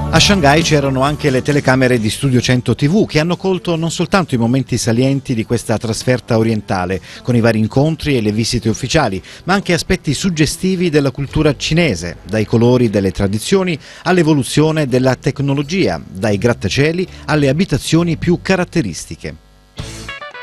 A Shanghai c'erano anche le telecamere di Studio 100 TV che hanno colto non soltanto i momenti salienti di questa trasferta orientale, con i vari incontri e le visite ufficiali, ma anche aspetti suggestivi della cultura cinese, dai colori delle tradizioni all'evoluzione della tecnologia, dai grattacieli alle abitazioni più caratteristiche.